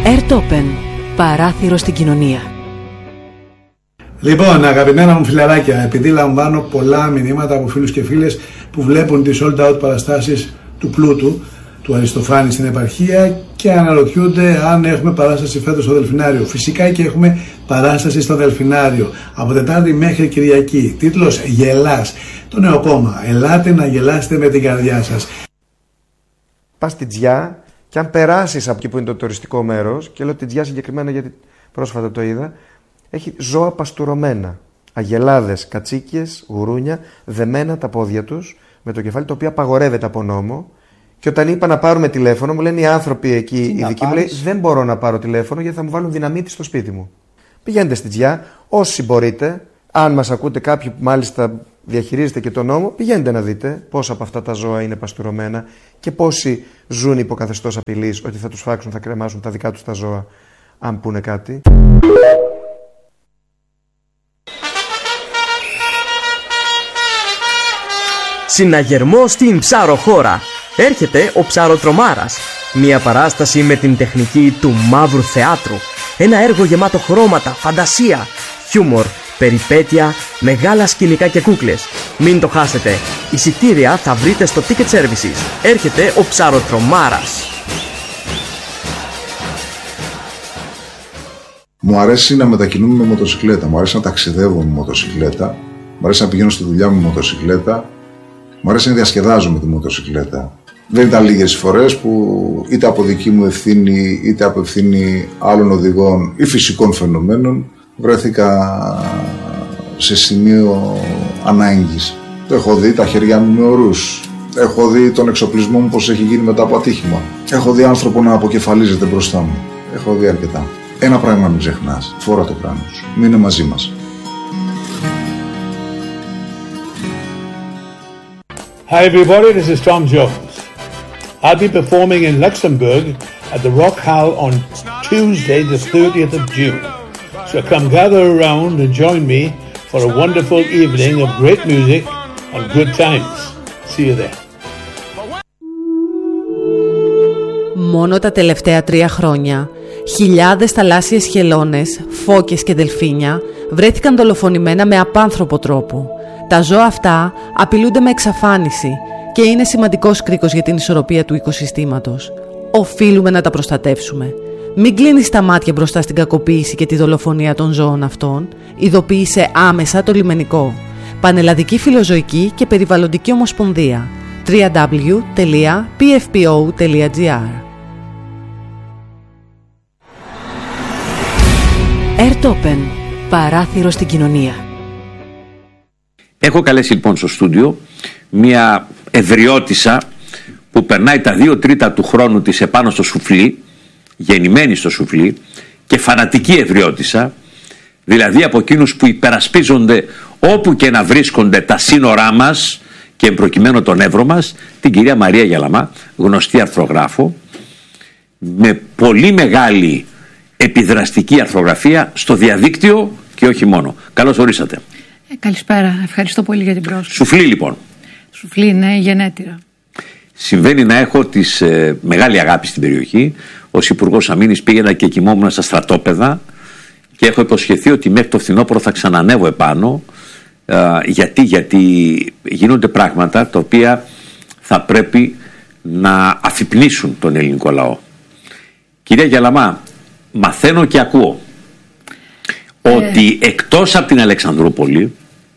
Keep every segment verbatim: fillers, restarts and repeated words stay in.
Airtopen, παράθυρο στην κοινωνία. Λοιπόν, αγαπημένα μου φιλαράκια, επειδή λαμβάνω πολλά μηνύματα από φίλους και φίλες που βλέπουν τις sold out παραστάσεις του Πλούτου, του Αριστοφάνη στην επαρχία και αναρωτιούνται αν έχουμε παράσταση φέτος στο Δελφινάριο. Φυσικά και έχουμε παράσταση στο Δελφινάριο από Τετάρτη μέχρι Κυριακή. Τίτλος «Γελάς». Το νέο κόμμα. Ελάτε να γελάσετε με την καρδιά σας. Πας στη Τζιά και αν περάσεις από εκεί που είναι το τουριστικό μέρος, και λέω τη Τζιά συγκεκριμένα γιατί πρόσφατα το είδα, έχει ζώα παστουρωμένα. Αγελάδες, κατσίκιες, γουρούνια, δεμένα τα πόδια τους με το κεφάλι, το οποίο απαγορεύεται από νόμο. Και όταν είπα να πάρουμε τηλέφωνο, μου λένε οι άνθρωποι εκεί, οι δικοί μου, λέει, δεν μπορώ να πάρω τηλέφωνο γιατί θα μου βάλουν δυναμίτη στο σπίτι μου. Πηγαίνετε στη Τζιά, όσοι μπορείτε, αν μας ακούτε κάποιοι που μάλιστα διαχειρίζετε και τον νόμο, πηγαίνετε να δείτε πόσα από αυτά τα ζώα είναι παστουρωμένα και πόσοι ζουν υπό καθεστώς απειλής ότι θα τους φάξουν, θα κρεμάσουν τα δικά τους τα ζώα, αν πούνε κάτι. Συναγερμό στην ψαροχώρα. Έρχεται ο Ψαροτρομάρας. Μια παράσταση με την τεχνική του μαύρου θεάτρου. Ένα έργο γεμάτο χρώματα, φαντασία, χιούμορ, περιπέτεια, μεγάλα σκηνικά και κούκλες. Μην το χάσετε. Εισιτήρια θα βρείτε στο Ticket Services. Έρχεται ο Ψαροτρομάρας. Μου αρέσει να μετακινούμαι με μοτοσυκλέτα. Μου αρέσει να ταξιδεύω με μοτοσυκλέτα. Μου αρέσει να πηγαίνω στη δουλειά μου με μοτοσυκλέτα. Μου αρέσει να διασκεδάζω με τη μοτοσυκλέτα. Δεν ήταν λίγες φορές που είτε από δική μου ευθύνη, είτε από ευθύνη άλλων οδηγών ή φυσικών φαινομένων βρέθηκα σε σημείο ανάγκης. Το έχω δει τα χέρια μου με ορούς. Έχω δει τον εξοπλισμό μου πως έχει γίνει μετά από ατύχημα. Έχω δει άνθρωπο να αποκεφαλίζεται μπροστά μου. Έχω δει αρκετά. Ένα πράγμα μην ξεχνάς. Φόρα το κράνος σου. Μείνε μαζί μας. Hi everybody, this is Tom Jones. I'll be performing in Luxembourg at the Rock Hall on Tuesday the thirtieth of June. So come gather around and join me for a wonderful evening of great music and good times. See you there. Μόνο τα τελευταία τρία χρόνια, χιλιάδες θαλάσσιες χελώνες, φώκες και δελφίνια βρέθηκαν δολοφονημένα με απάνθρωπο τρόπο. Τα ζώα αυτά απειλούνται με εξαφάνιση και είναι σημαντικός κρίκος για την ισορροπία του οικοσυστήματος. Οφείλουμε να τα προστατεύσουμε. Μην κλείνεις τα μάτια μπροστά στην κακοποίηση και τη δολοφονία των ζώων αυτών. Ειδοποίησε άμεσα το λιμενικό. Πανελλαδική Φιλοζωική και Περιβαλλοντική Ομοσπονδία. double-u double-u double-u τελεία πι εφ πι ο τελεία τζι άρ. Airtopen, παράθυρο στην κοινωνία. Έχω καλέσει λοιπόν στο στούντιο μια ευρειώτισσα που περνάει τα δύο τρίτα του χρόνου της επάνω στο σουφλί, γεννημένη στο σουφλί και φανατική ευρειώτισσα, δηλαδή από εκείνους που υπερασπίζονται όπου και να βρίσκονται τα σύνορά μας και εμπροκειμένου τον Εύρο μας, την κυρία Μαρία Γελαμά, γνωστή αρθρογράφο, με πολύ μεγάλη επιδραστική αρθρογραφία στο διαδίκτυο και όχι μόνο. Καλώς ορίσατε. Ε, καλησπέρα. Ευχαριστώ πολύ για την πρόσκληση. Σουφλί λοιπόν. Σουφλί, ναι, γενέτειρα. Συμβαίνει να έχω της ε, μεγάλη αγάπη στην περιοχή. Ως Υπουργός Αμήνης πήγαινα και κοιμόμουν στα στρατόπεδα και έχω υποσχεθεί ότι μέχρι το φθινόπωρο θα ξανανεύω επάνω. Ε, γιατί, γιατί γίνονται πράγματα τα οποία θα πρέπει να αφυπνίσουν τον ελληνικό λαό. Κυρία Γελαμά, μαθαίνω και ακούω ε... ότι εκτός από την Αλεξανδρούπολη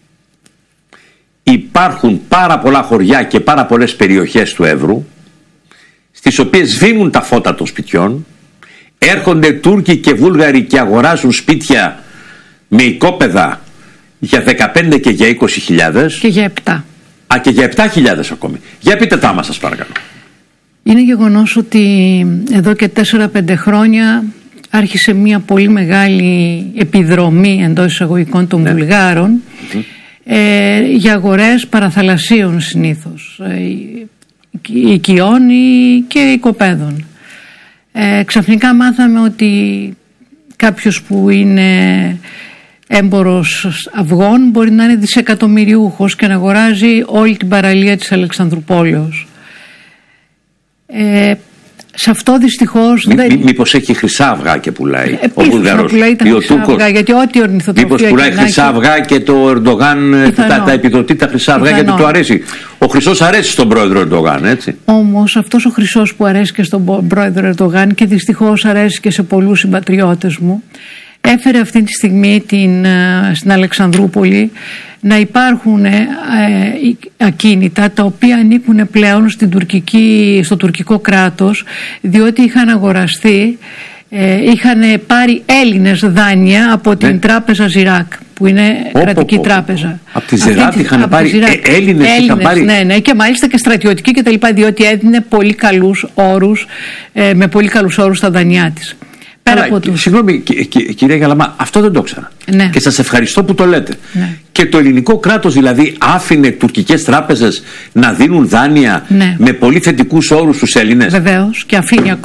υπάρχουν πάρα πολλά χωριά και πάρα πολλές περιοχές του Εύρου στις οποίες σβήνουν τα φώτα των σπιτιών, έρχονται Τούρκοι και Βούλγαροι και αγοράζουν σπίτια με οικόπεδα για δεκαπέντε και για είκοσι χιλιάδες. Και για επτά. Α, και για επτά χιλιάδες ακόμη. Για πείτε τα μας σας παρακαλώ. Είναι γεγονός ότι εδώ και τέσσερα πέντε χρόνια άρχισε μια πολύ μεγάλη επιδρομή εντός εισαγωγικών των ναι. Βουλγάρων mm-hmm. ε, για αγορές παραθαλασσίων συνήθως, ε, οικειών και οικοπαίδων. Ε, ξαφνικά μάθαμε ότι κάποιος που είναι έμπορος αυγών μπορεί να είναι δισεκατομμυριούχος και να αγοράζει όλη την παραλία της Αλεξανδρουπόλεως. Ε, Σε αυτό δυστυχώς Μή, δεν... μή, μήπως έχει χρυσά αυγά και πουλάει ε, ο Βουλγαρός ή ο Τούρκος? Γιατί ό,τι ορνηθοτροφία. Μήπως πουλάει χρυσά αυγά και το Ερντογάν τα, τα επιδοτεί τα χρυσά αυγά γιατί του αρέσει. Ο χρυσός αρέσει στον πρόεδρο Ερντογάν, έτσι. Όμως αυτός ο χρυσός που αρέσει και στον πρόεδρο Ερντογάν και δυστυχώς αρέσει και σε πολλούς συμπατριώτες μου, έφερε αυτή τη στιγμή την, στην Αλεξανδρούπολη να υπάρχουν ε, ακίνητα τα οποία ανήκουν πλέον στην τουρκική, στο τουρκικό κράτος, διότι είχαν αγοραστεί, ε, είχαν πάρει Έλληνες δάνεια από την ναι. τράπεζα Ζιράκ, που είναι Ω, κρατική πω, πω. τράπεζα. Από τη Ζιράκ είχαν πάρει ε, Έλληνες, Έλληνες είχαν πάρει. Ναι, ναι, και μάλιστα και στρατιωτικοί και τα λοιπά, διότι έδινε πολύ καλούς όρους, ε, με πολύ καλούς όρους στα δανειά της. Αλλά, συγγνώμη κυρία Γαλαμά, αυτό δεν το ήξερα. Ναι. Και σας ευχαριστώ που το λέτε. Ναι. Και το ελληνικό κράτος δηλαδή άφηνε τουρκικές τράπεζες να δίνουν δάνεια ναι. με πολύ θετικούς όρους στους Έλληνες. Βεβαίως, και αφήνει